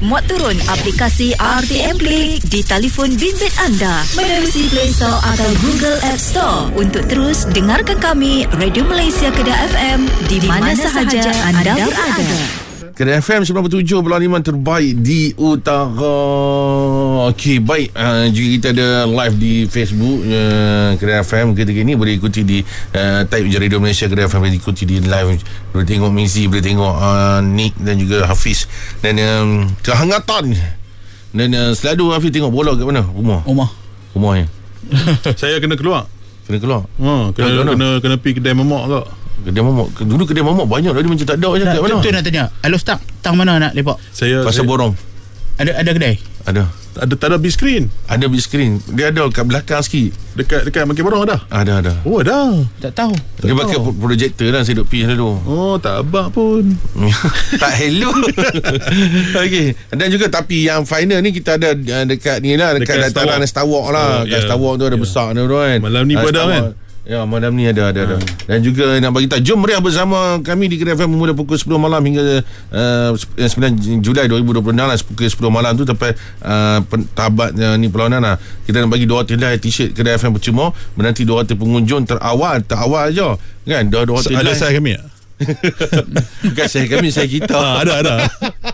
muat turun aplikasi RTM Play di telefon bimbit anda menerusi Play Store atau Google App Store untuk terus dengarkan kami Radio Malaysia Kedah FM di mana sahaja anda berada. Kedah FM 97.5 terbaik di utara. Okey, baik. Juga kita ada live di Facebook Kedah FM ketika ini. Boleh ikuti di type je Radio Malaysia Kedah FM. Boleh ikuti di live. Boleh tengok Mizi, boleh tengok Nick dan juga Hafiz. Dan kehangatan. Dan selalu Hafiz tengok bola kat mana? Rumah ya. Saya kena keluar. Kena pergi kedai mamak ke? Kedai mamak. Dulu kedai mamak banyak dah, dia macam tak ada je kat mana. Betul nak tanya. Alus tang mana nak lepak? Pasal Borong. Ada kedai? Ada. Tak ada big screen. Ada big screen. Dia ada kat belakang sikit. Dekat Makin Borong ada? Ada. Oh, ada. Tak tahu. Dia pakai projector lah. Saya duk pergi dulu. Oh, tak abang pun. Tak hello. Okey. Dan juga tapi yang final ni kita ada dekat ni lah, dekat dataran Star Walk lah. Kat Star Walk tu ada besar ni tu kan. Malam ni pun ada kan? Ya, malam ni ada. Dan juga nak bagi tahu, jom meriah bersama kami di Kedah FM mula pukul 10 malam hingga 9 Julai 2026 lah. Pukul 10 malam tu sampai tahabat ni perlawanan lah. Kita nak bagi 200 t-shirt Kedah FM percuma menanti 200 pengunjung terawal je kan. 200 ada saya kami tak? Bukan saya kami, saya kita. Ada.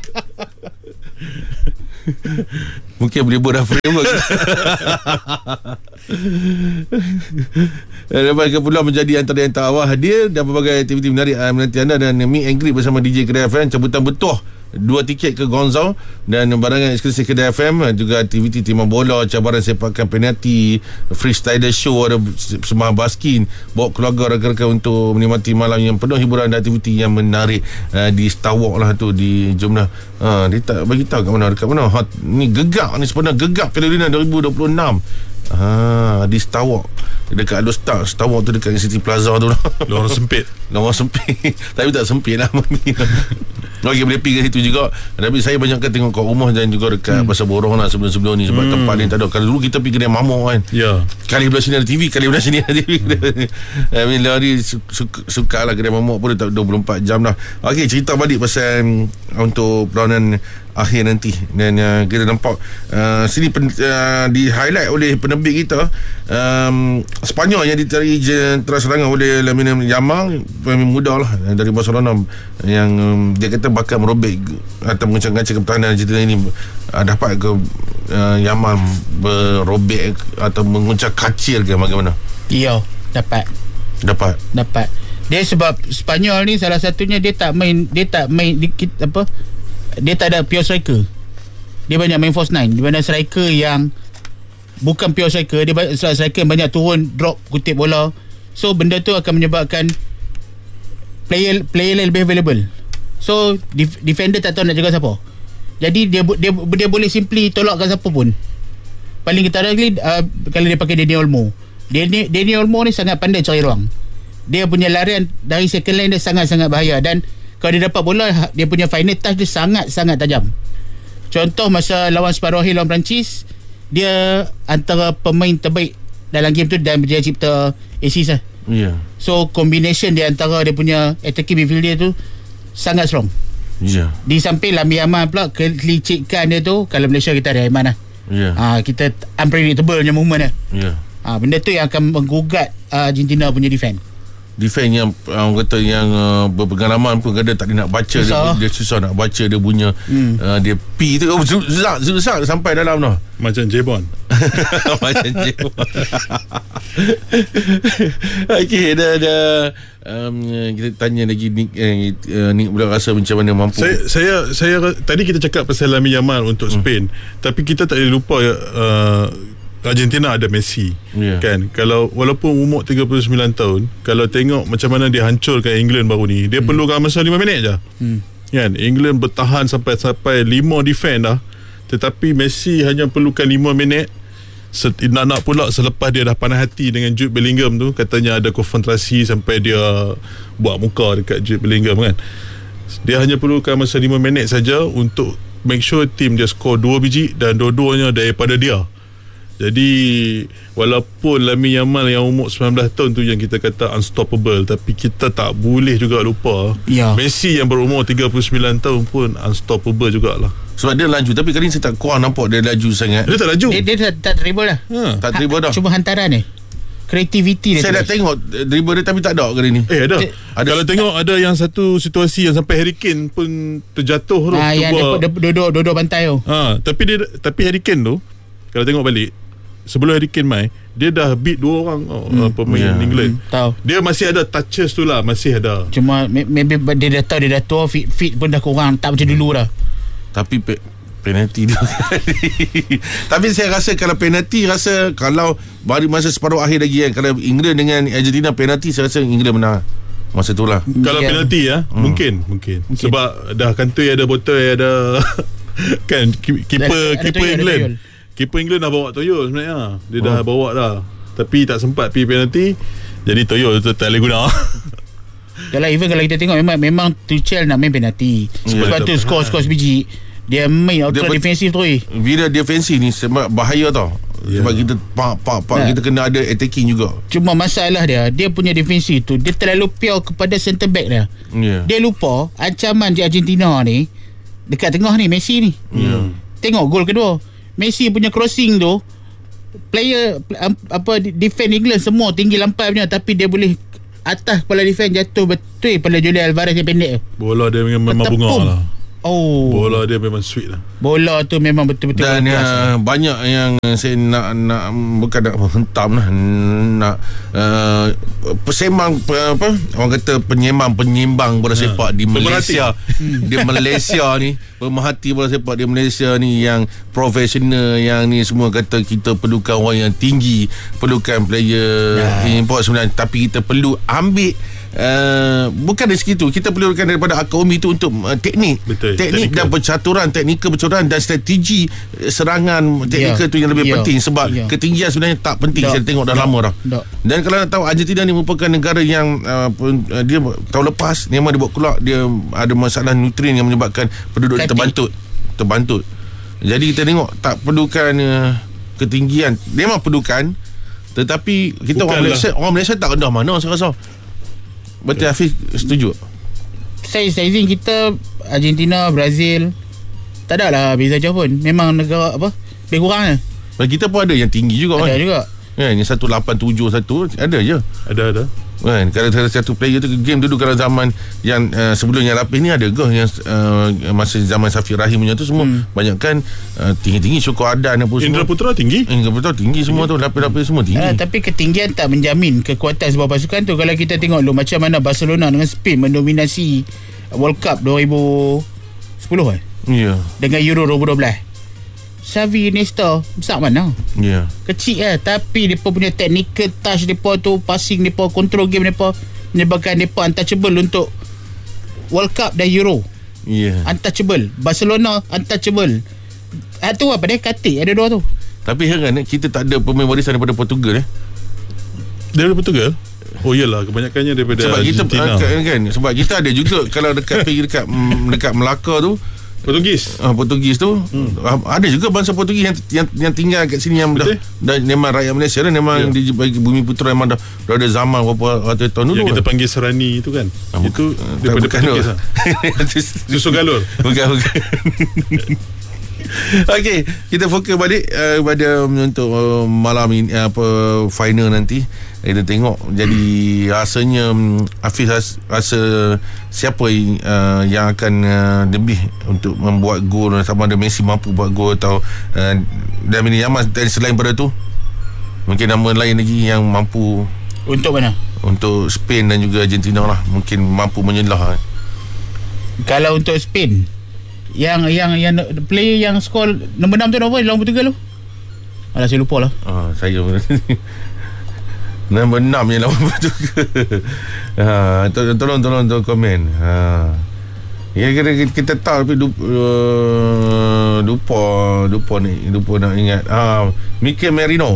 Mungkin boleh buat frame kot. Dapat keperluan menjadi antara yang tak awal hadir dan berbagai aktiviti menarik menanti anda dan meet and greet bersama DJ Kedah FM, cabutan betuah 2 tiket ke Gonzau dan barangan eksklusif Kedah FM, juga aktiviti timah bola, cabaran sepakan penalti, freestyler show, ada sembah baskin, bawa keluarga rakan-rakan untuk menikmati malam yang penuh hiburan dan aktiviti yang menarik di Star Walk lah tu di Jomlah. Dia tak bagi tahu dekat mana. Ni gegap ni sebenarnya, gegap Piala 2026. Di Star Walk, dekat Star Walk tu dekat City Plaza tu lah. Lorong sempit. Tapi tak sempit lah. Okey, boleh pergi ke situ juga. Tapi saya banyakkan tengok kat rumah dan juga dekat Pasar Borong lah sebelum ni. Sebab tempat ni tak ada. Kalau dulu kita pergi kedai mamak kan, kali belah sini ada TV, kali belah sini ada TV. Bila ni suka lah kedai mamak pun tak 24 jam lah. Okey, cerita balik pasal untuk perlawanan akhir nanti. Dan kita nampak sini di highlight oleh penerbit kita, Sepanyol yang ditarik teras serangan oleh Lamine Yamal, pemain muda lah dari Barcelona, yang dia kata bakal merobek atau mengancam pertahanan cerita ini. Dapat ke Yamal berobek atau menguncang kacir ke bagaimana? Ya, dapat. Dia sebab Sepanyol ni salah satunya dia tak main dia tak ada pure striker. Dia banyak main false nine. Dia banyak striker yang bukan pure striker. Dia banyak striker yang banyak turun, drop, kutip bola. So benda tu akan menyebabkan player lebih available. So defender tak tahu nak jaga siapa. Jadi dia boleh simply tolakkan siapa pun. Paling ketara kali kalau dia pakai Dani Olmo. Dani Olmo ni sangat pandai cari ruang. Dia punya larian dari second line dia sangat-sangat bahaya. Dan kalau dia dapat bola, dia punya final touch dia sangat-sangat tajam. Contoh masa lawan separuh akhir lawan Perancis, dia antara pemain terbaik dalam game tu dan berjaya cipta assist lah. So combination dia antara dia punya attacking midfielder tu sangat strong. Di samping Lamine Yamal pula, kelicikkan dia tu, kalau Malaysia kita ada Aiman lah. Kita unpredictable punya movement lah. Benda tu yang akan menggugat Argentina punya defense yang orang kata yang berpengalaman pun kadang tak nak baca. Dia susah nak baca dia punya dia P tu zuzak sampai dalam tu macam Jebon. Macam Jebon. Okey, dah kita tanya lagi Nick pula rasa macam mana mampu. Saya tadi kita cakap pasal Lamine Yamal untuk Spain, tapi kita tak boleh lupa Argentina ada Messi, kan. Kalau walaupun umur 39 tahun, kalau tengok macam mana dia hancurkan England baru ni, dia perlukan masa 5 minit je. Kan, England bertahan sampai 5 defend dah, tetapi Messi hanya perlukan 5 minit. Nak pula selepas dia dah panas hati dengan Jude Bellingham tu, katanya ada konfrontasi sampai dia buat muka dekat Jude Bellingham kan. Dia hanya perlukan masa 5 minit saja untuk make sure tim dia skor 2 biji dan dua-duanya daripada dia. Jadi walaupun Lamine Yamal yang umur 19 tahun tu yang kita kata unstoppable, tapi kita tak boleh juga lupa Messi yang berumur 39 tahun pun unstoppable jugalah. Sebab dia laju. Tapi kali ni saya tak kurang nampak dia laju sangat. Dia tak laju. Dia tak dribble lah. Tak dribble dah. Cuma hantaran ni. Kreativiti dia. Saya dah tengok dribble dia tapi tak ada kali ni. Ada. Ada. Kalau tengok ada yang satu situasi yang sampai Harry Kane pun terjatuh tu. Yang dia duduk bantai tu. Tapi Harry Kane tu kalau tengok balik sebelum Harry Kane main, dia dah beat 2 orang pemain England. Tahu. Dia masih ada touches tu lah, masih ada. Cuma maybe dia dah tahu dia dah tua, fit pun dah kurang, tak macam dulu dah. Tapi penalti dia. Tapi saya rasa kalau penalti, rasa kalau baru masa separuh akhir lagi kan, kalau England dengan Argentina penalti, saya rasa England menang masa tu lah. Kalau penalti mungkin. Sebab dah kantoi, ada botol, ada kan keeper England. Keeper England dah bawa toyol sebenarnya. Dia dah bawa dah. Tapi tak sempat pergi penalti. Jadi toyol tu tak boleh guna. Kalau even kalau kita tengok memang Tuchel nak main penalti. Sebab tu skor sebiji. Dia main ultra defensif tu. Bila defensif ni sebab bahaya tau. Sebab kita kita kena ada attacking juga. Cuma masalah dia punya defensif tu, dia terlalu pure kepada centre back dia. Dia lupa ancaman di Argentina ni dekat tengah ni, Messi ni. Tengok gol kedua, Messi punya crossing tu, player defend England semua tinggi lampai punya, tapi dia boleh atas kepala defend jatuh betul pada Julian Alvarez yang pendek. Bola dia memang bunga lah. Bola dia memang sweet lah. Bola tu memang betul-betul. Dan banyak yang saya nak bukan nak hentam lah, nak pesemang orang kata penyimbang bola sepak di Malaysia. Di Malaysia ni, pemerhati bola sepak di Malaysia ni yang profesional, yang ni semua kata kita perlukan orang yang tinggi, perlukan player import sebenarnya, tapi kita perlu ambil bukan dari situ, kita perlukan daripada akademi itu untuk teknik. Betul. Teknik dan percaturan, teknikal percaturan dan strategi serangan teknikal tu yang lebih penting. Sebab ketinggian sebenarnya tak penting. Saya tengok dah lama dah. Dan kalau nak tahu, Argentina ni merupakan negara yang dia tahun lepas memang dia buat keluar, dia ada masalah nutrien yang menyebabkan penduduk dia terbantut. Jadi kita tengok tak perlukan ketinggian, memang perlukan, tetapi kita orang Malaysia tak rendah mana saya rasa. Betul, Hafiz setuju? Sizing kita Argentina, Brazil tak ada lah beza jauh pun. Memang negara lebih kurang lah. Kita pun ada yang tinggi juga. Ada juga kan, yang 1871 ada je. Ada kan. Kalau satu player tu game dulu, kalau zaman yang sebelum yang lapis ni ada ke yang masa zaman Safir Rahim punya tu semua banyak kan tinggi-tinggi, Syukur Adan apa semua. Indra Putra tinggi. Indra Putra tinggi semua tu, lapis-lapis semua tinggi. Tapi ketinggian tak menjamin kekuatan sebuah pasukan tu. Kalau kita tengok dulu macam mana Barcelona dengan Spain mendominasi World Cup 2010 dengan Euro 2012. Xavi, Iniesta besar mana? Kecil tapi mereka punya technical touch mereka tu, passing mereka, control game mereka menyebabkan mereka untouchable untuk World Cup dan Euro. Untouchable. Barcelona untouchable. Tu apa dia katik ada dua tu. Tapi heran kita tak ada pemain warisan daripada Portugal. Daripada Portugal? Oh iyalah, kebanyakannya daripada sebab Argentina. Kita kan, sebab kita ada juga kalau dekat Melaka tu Portugis tu ada juga bangsa Portugis yang tinggal kat sini, yang dah memang rakyat Malaysia lah, memang di bagi Bumi Putra memang dah ada zaman berapa ratus tahun dulu. Yang kita panggil Serani tu kan. Itu daripada Portugis lah. Susu Galur. Bukan. Okey, kita fokus balik pada untuk malam ini, final nanti. Kita tengok. Jadi rasanya Hafiz rasa siapa yang akan lebih untuk membuat gol, sama ada Messi mampu buat gol atau Lamine Yamal. Selain pada tu, mungkin nama lain lagi yang mampu. Untuk mana? Untuk Spain dan juga Argentina lah, mungkin mampu menyelah. Kalau untuk Spain, yang player yang skor nombor 6 tu apa dalam Portugal tu? Alah, saya lupa lah. Saya nombor 6 yang lawan Portugal. Tolong komen. Kita tahu tapi lupa nak ingat. Michael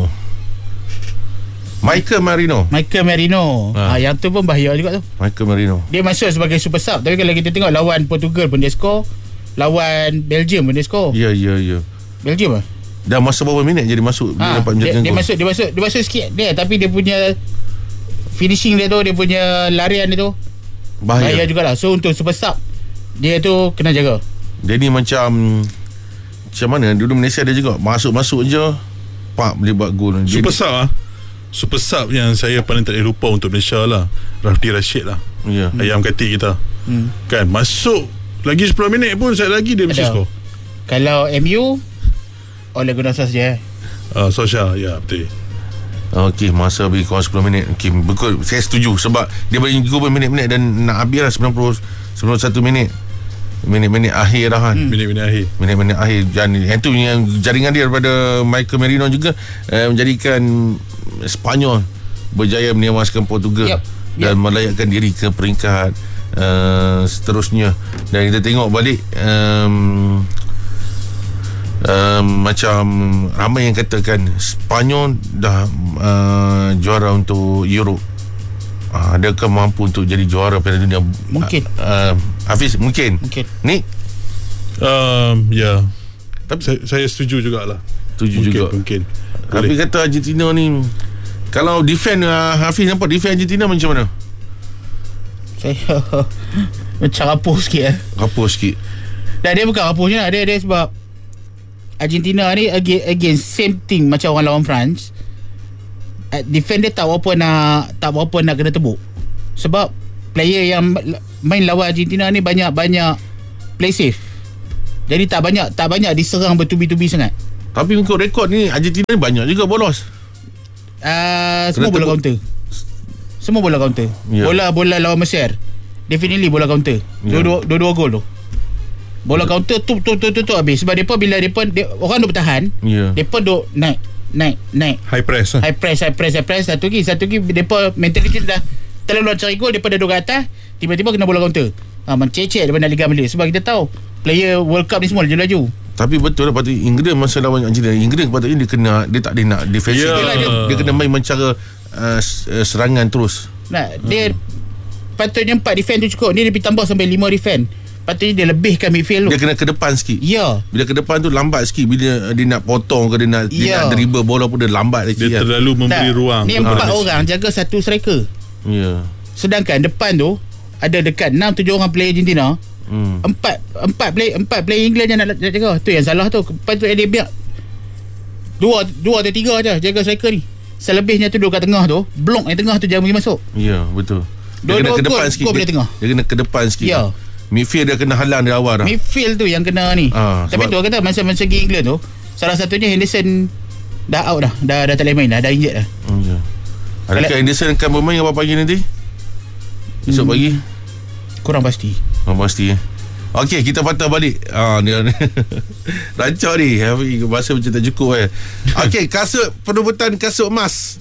Merino. Yang tu pun bahaya juga tu. Michael Merino. Dia masuk sebagai super sub, tapi kalau kita tengok lawan Portugal pun dia skor, lawan Belgium pun dia skor. Ya. Belgium dah masa berapa minit jadi masuk, dia dapat dia masuk sikit dia, tapi dia punya finishing dia tu, dia punya larian dia tu bahaya jugalah. So untuk super sub dia tu kena jaga. Dia ni macam macam mana dulu Malaysia ada juga masuk je pak boleh buat gol. Super sub yang saya paling tak boleh lupa untuk Malaysia lah, Rafdi Rashid lah. Ayam katik kita. Kan masuk lagi 10 minit pun saya lagi dia mesti skor. Kalau MU Ole Gunnar Solskjaer. Solskjaer, ya betul. Okey, masa bagi kurang 10 minit. Okey, betul, saya setuju sebab dia bagi gol minit-minit dan nak habis lah 91 minit. Minit-minit akhir dah kan. Minit-minit akhir. Dan yang tu yang jaringan dia daripada Michael Merino juga menjadikan Sepanyol berjaya menewaskan Portugal dan melayakkan diri ke peringkat seterusnya. Dan kita tengok balik macam ramai yang katakan Sepanyol dah juara untuk Euro. Adakah mampu untuk jadi juara Piala Dunia? Mungkin. Hafiz, mungkin. Ni? Ya. Tapi saya setuju jugalah. Mungkin. Tapi kata Argentina ni, kalau defend Hafiz nampak defend Argentina macam mana? Saya macam rapuh sikit. Rapuh sikit. Dan dia bukan rapuh je lah. Dia sebab Argentina ni again same thing macam orang lawan France. Defend dia tak berapa nak kena tebuk. Sebab player yang main lawan Argentina ni banyak play safe. Jadi tak banyak diserang bertubi-tubi sangat. Tapi untuk rekod ni Argentina ni banyak juga bolos. Semua bola counter. Semua bola counter. Bola lawan Mesir definitely bola counter. Dua gol tu. Bola counter tu habis. Sebab depa bila depa orang duk bertahan, depa duk naik high press. Satu lagi depa mentaliti dah terlalu cari gol, depa dah duduk kat atas, tiba-tiba kena bola counter. Mencecek depa nak liga balik. Sebab kita tahu player World Cup ni semua laju-laju. Tapi betul lah, patut Inggeris masa lawan Argentina, Inggeris patutnya dia tak ada nak defensif. Dia kena main cara serangan terus. Dia patutnya 4 defend tu cukup. Dia lebih tambah sampai 5 defend. Patutnya dia lebihkan midfield tu. Dia kena ke depan sikit. Bila ke depan tu lambat sikit. Bila dia nak potong ke dia nak dribble bola pun dia lambat sikit. Dia terlalu memberi ruang. Ni 4 orang jaga satu striker. Sedangkan depan tu ada dekat 6-7 orang player Argentina. 4 player England yang nak jaga. Tu yang salah tu. Patutnya dia biar 2 atau 3 je jaga striker ni. Selebihnya tu duduk kat tengah tu. Blok yang tengah tu jangan pergi masuk. Betul. Dia kena ke depan sikit. Dia kena ke depan sikit. Midfield dia kena halang dari awal dah. Midfield tu yang kena ni. Tapi tu kata masa segi England tu, salah satunya Henderson dah out dah. Dah tak boleh main dah. Dah injured dah. Adakah Henderson akan bermain apa pagi nanti? Esok pagi? Kurang pasti. Okey, kita patah balik. Rancak ni. Bahasa macam tak cukup. Okey, perebutan kasut emas.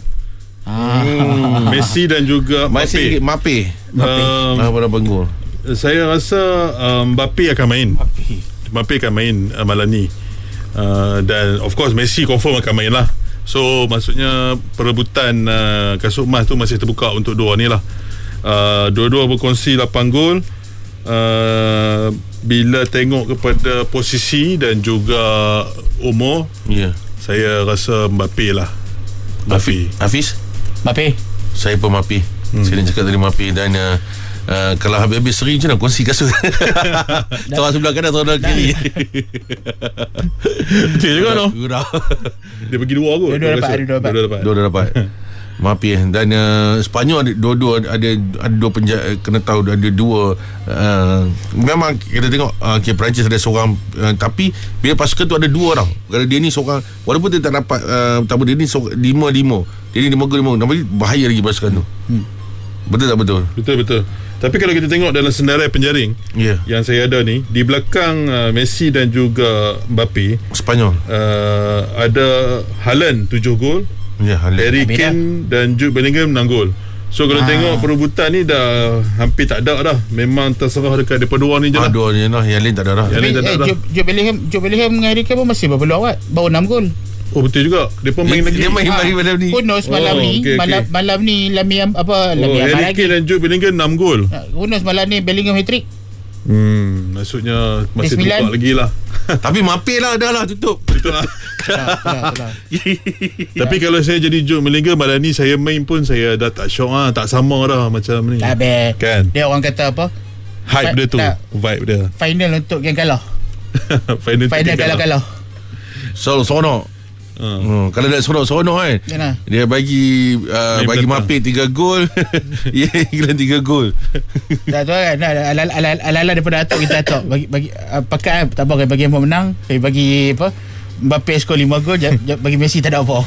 Messi dan juga Mbappe. Pada penggol. Saya rasa Mbappe akan main. Mbappe akan main malam ni. Dan of course Messi confirm akan main lah. So maksudnya perebutan kasut emas tu masih terbuka untuk dua ni lah. Dua-dua berkongsi 8 gol. Bila tengok kepada posisi dan juga umur, saya rasa Mbappe lah. Hafiz? Mbappe. Saya pun Mbappe. Saya nak cakap tadi Mbappe. Dan kalau habis-habis seri macam mana kongsi kasut. Orang sebelah kanan, orang sebelah kiri. Betul juga no. Dia bagi 2 kot. Dua dapat. Maaf ya. Dan Sepanyol dua-dua ada 2 penjaga. Kena tahu ada 2 memang kita tengok Perancis ada seorang, tapi bila pasukan tu ada 2 orang. Kalau dia ni seorang, walaupun dia tak dapat dia ni 5-5, dia ni 5 gol, tapi bahaya lagi pasukan tu. Betul tak betul? Betul. Tapi kalau kita tengok dalam senarai penjaring yang saya ada ni, di belakang Messi dan juga Mbappe, Sepanyol ada Haaland 7 gol, Harry Kane dan Jude Bellingham 6 gol. So kalau tengok perebutan ni dah hampir tak ada dah. Memang terserah dekat depa dua ni je lah. Dua ni lah. Yang lain tak ada dah. Jude Bellingham dengan Harry Kane pun masih berpeluang awak. Baru 6 gol. Oh betul juga. Dia pun main lagi. Dia main malam ni. Bonus malam ni. Malam ni Harry Kane dan Jude Bellingham 6 gol. Bonus malam ni Bellingham hat-trick. Maksudnya masih terbuka lagi lah. Tapi Mbappe lah dah lah tutup. Betul lah. Tapi kalau saya jadi Jude Bellingham malam ni, saya main pun saya dah tak syok lah. Tak sama dah macam ni. Kan? Dia orang kata apa? Hype dia tu. Vibe dia. Final untuk yang kalah. Final kalah-kalah. Sonok. Kalau nak sonok-sonok kan, dia bagi Mapit 3 gol. Ya, England 3 gol. Tak tahu kan, ala-ala daripada atok kita atok bagi pakat tak apa, bagi yang menang, bagi apa, Mbappe skor 5 gol, bagi Messi tak ada apa.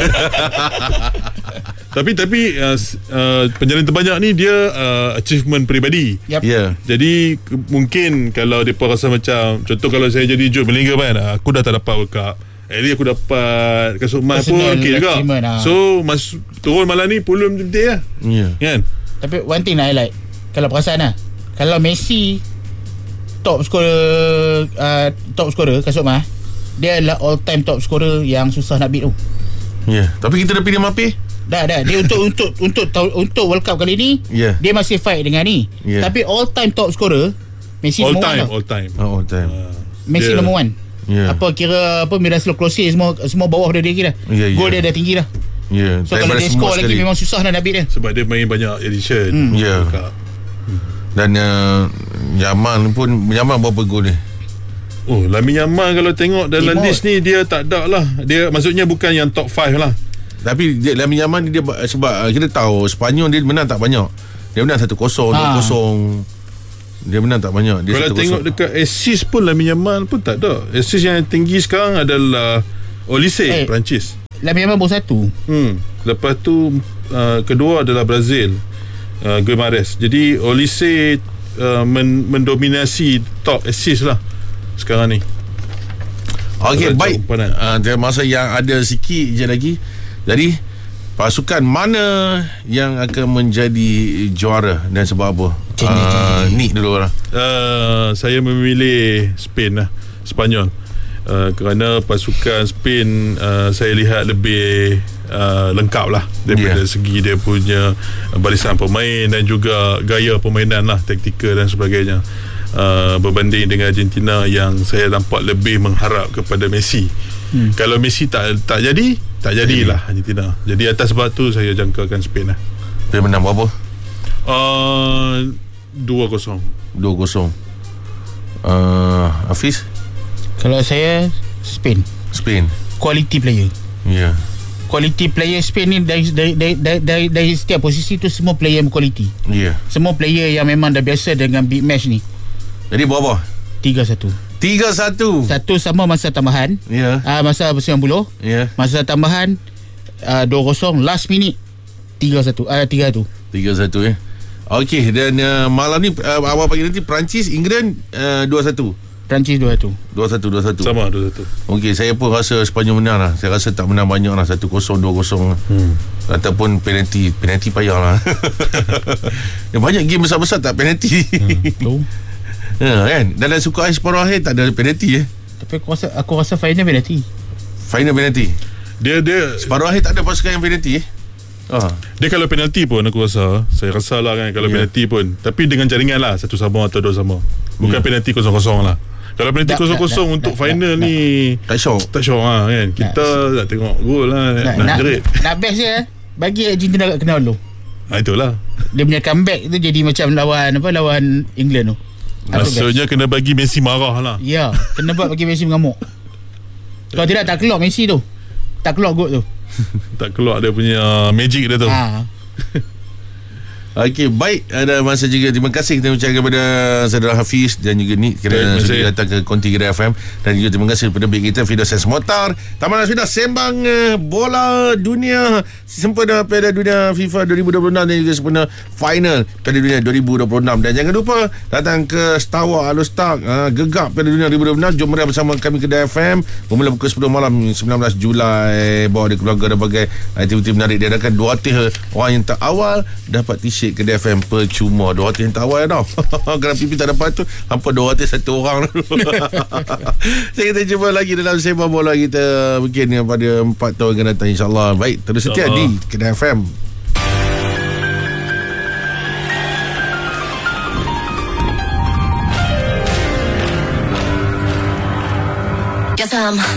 Tapi penjalan terbanyak ni dia achievement peribadi. Yeah. Jadi mungkin kalau depa rasa macam, contoh kalau saya jadi Jude Bellingham kan, aku dah tak dapat World Cup, at least aku dapat kasut emas pun okey juga. So turun malam ni puluh penting lah. Kan? Tapi one thing nak highlight, kalau perasan lah, kalau Messi top scorer kasut emas, dia adalah all time top scorer yang susah nak beat tu. Tapi kita dah pilih Mbappe. Dah dia untuk World Cup kali ni, dia masih fight dengan ni. Tapi all time top scorer Messi all number time. Messi number 1. Apa kira apa Miroslav Klose semua bawah dia kira. Gol dia dah tinggi dah. So kalau dia score lagi memang susah nak beat dia. Sebab dia main banyak edition. Dan Yamal berapa gol ni? Lamine Yamal kalau tengok dalam list ni dia tak ada lah. Dia maksudnya bukan yang top 5 lah. Tapi Lamine Yamal ni dia, sebab kita tahu Sepanyol dia menang tak banyak. Dia menang 1-0, 2-0. Dia menang tak banyak. Dia kalau tengok dekat assist pun Lamine Yamal pun tak ada. Assist yang tinggi sekarang adalah Olise, Perancis. Lamine Yamal baru 1. Lepas tu kedua adalah Brazil, Guimarães. Jadi Olise mendominasi top assist lah sekarang ni. Okey, baik. Masa yang ada sikit je lagi. Jadi pasukan mana yang akan menjadi juara dan sebab apa? Nick dulu lah. Saya memilih Spain lah, Sepanyol. Kerana pasukan Spain saya lihat lebih lengkap lah daripada segi dia punya barisan pemain dan juga gaya permainan lah, taktikal dan sebagainya. Berbanding dengan Argentina yang saya nampak lebih mengharap kepada Messi. Kalau Messi tak jadilah Argentina. Jadi atas sebab tu saya jangkakan Spain lah. Dia menang berapa? 2-0. Hafiz? Kalau saya Spain. Quality player. Quality player Spain ni dari setiap posisi tu semua player yang berkualiti. Semua player yang memang dah biasa dengan big match ni. Jadi berapa? 3-1. Satu sama masa tambahan. Masa 90. Masa tambahan 2-0, last minute 3-1. 3-1 Okey, dan malam ni awal pagi nanti Perancis England 2-1. Perancis 2-1. Sama 2-1. Okey, saya pun rasa Sepanyol menang lah. Saya rasa tak menang banyak lah, 1-0, 2-0 ataupun penalti payah lah. Banyak game besar-besar tak penalti. Kan? Dalam sukan separuh akhir tak ada penalti. Tapi aku rasa final penalti. Dia separuh akhir tak ada pasukan yang penalti. Dia kalau penalti pun saya rasa lah kan, kalau penalti pun tapi dengan jaringan lah 1-1 atau 2-1. Bukan penalti 0-0 lah. Kalau penalti 0-0 untuk final ni tak syok lah kan. Kita nak tengok gol lah, nak jerit. Nak best je bagi Argentina kat kena dulu. Itulah dia punya comeback tu jadi macam lawan England tu. Maksudnya kena bagi Messi marah lah. Ya, kena buat bagi Messi mengamuk. Kalau tidak tak keluar Messi tu, tak keluar gol tu. Tak keluar dia punya magic dia tu. Okey, baik, ada masa juga. Terima kasih kita ucapkan kepada saudara Hafiz dan juga Nick kerana sudah datang ke Konti Kedai FM, dan juga terima kasih kepada big kita Firdaus Motar. Taman sudah sembang bola dunia sempena Piala Dunia FIFA 2026 dan juga sempena final Piala Dunia 2026. Dan jangan lupa datang ke Star Wars Alostak gegap Piala Dunia 2026. Jom meriah bersama kami Kedai FM bermula pukul 10 malam 19 Julai. Bawa dia keluarga berbagai aktiviti menarik. Dia akan 2 orang yang terawal dapat t-shirt Kedai FM percuma. 2 yang tawar tau. Kerana pipi tak dapat tu, hampa 2 1 orang. Kita jumpa lagi dalam sembang bola kita mungkin pada 4 tahun akan datang, insyaAllah. Baik, terus setia di Kedai FM.